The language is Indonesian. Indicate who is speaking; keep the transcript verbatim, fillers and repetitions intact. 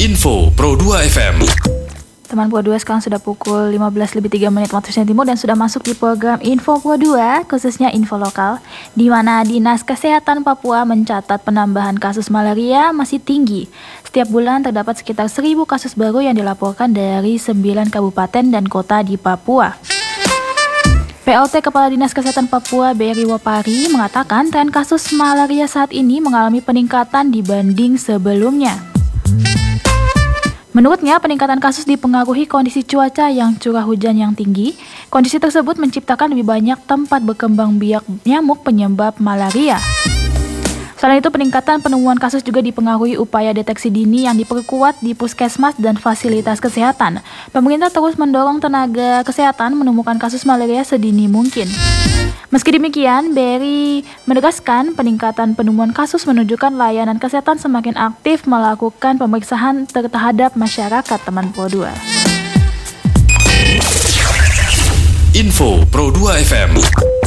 Speaker 1: Info Pro dua F M.
Speaker 2: Teman Pro dua, sekarang sudah pukul lima belas lebih tiga menit waktu Indonesia Timur dan sudah masuk di program Info Pro dua, khususnya info lokal, di mana Dinas Kesehatan Papua mencatat penambahan kasus malaria masih tinggi. Setiap bulan terdapat sekitar seribu kasus baru yang dilaporkan dari sembilan kabupaten dan kota di Papua. P L T Kepala Dinas Kesehatan Papua Beri Wapari mengatakan tren kasus malaria saat ini mengalami peningkatan dibanding sebelumnya. Menurutnya, peningkatan kasus dipengaruhi kondisi cuaca yang curah hujan yang tinggi. Kondisi tersebut menciptakan lebih banyak tempat berkembang biak nyamuk penyebab malaria. Selain itu, peningkatan penemuan kasus juga dipengaruhi upaya deteksi dini yang diperkuat di puskesmas dan fasilitas kesehatan. Pemerintah terus mendorong tenaga kesehatan menemukan kasus malaria sedini mungkin. Meski demikian, Beri menegaskan peningkatan penemuan kasus menunjukkan layanan kesehatan semakin aktif melakukan pemeriksaan terhadap masyarakat. Teman Pro dua.
Speaker 1: Info Pro dua F M.